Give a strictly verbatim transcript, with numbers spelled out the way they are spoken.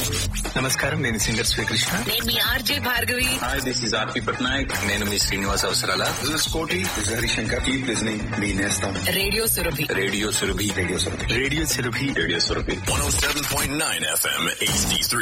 నమస్కారం, నేను సింగర్ శ్రీకృష్ణ. నేను మీ RJ Bhargavi. Hi, this is ఆర్పి పట్నాయక్. నేను మీ శ్రీనివాస్ అవసరాల. దిస్ ఇస్ కోటి. This is Harishankar. Keep listening మీ నేస్తం radio Surabhi. Radio Surabhi. Radio Surabhi. Radio Surabhi. Radio Surabhi one oh seven point nine F M H D three.